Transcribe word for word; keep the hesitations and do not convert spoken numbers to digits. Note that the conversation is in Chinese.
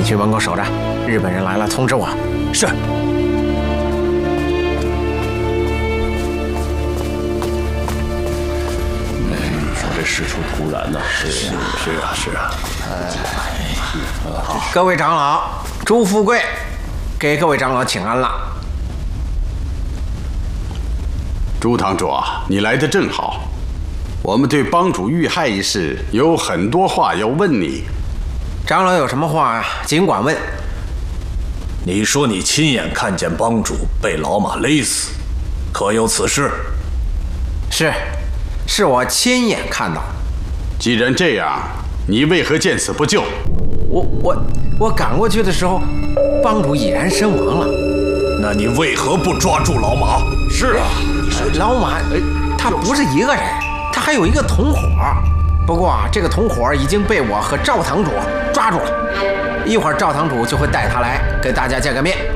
你去门口守着，日本人来了通知我。 是。 这事出突然呐！ 是是啊是啊。 好，各位长老，朱富贵给各位长老请安了。 朱堂主啊，你来得正好。我们对帮主遇害一事有很多话要问你。 长老有什么话尽管问。 你说你亲眼看见帮主被老马勒死，可有此事？ 是。是我亲眼看到。 既然这样，你为何见死不救？ 我我我赶过去的时候，帮主已然身亡了。 那你为何不抓住老马？ 是啊， 老马，他不是一个人，他还有一个同伙。不过这个同伙已经被我和赵堂主抓住了，一会儿赵堂主就会带他来给大家见个面。